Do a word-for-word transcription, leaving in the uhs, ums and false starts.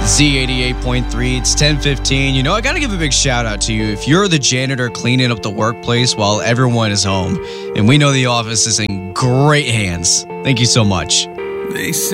Z eighty-eight point three, it's ten fifteen. You know, I gotta give a big shout out to you if you're the janitor cleaning up the workplace while everyone is home. And we know the office is in great hands. Thank you so much. They say